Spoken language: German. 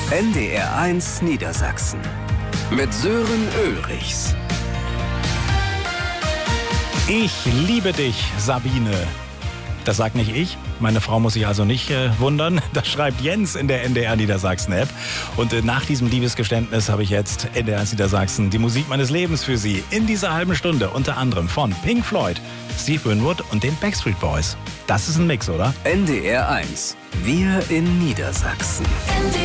NDR1 Niedersachsen mit Sören Ulrichs. Ich liebe dich, Sabine. Das sagt nicht ich. Meine Frau muss sich also nicht wundern. Das schreibt Jens in der NDR Niedersachsen-App. Und nach diesem Liebesgeständnis habe ich jetzt NDR Niedersachsen die Musik meines Lebens für Sie. In dieser halben Stunde unter anderem von Pink Floyd, Steve Winwood und den Backstreet Boys. Das ist ein Mix, oder? NDR1. Wir in Niedersachsen.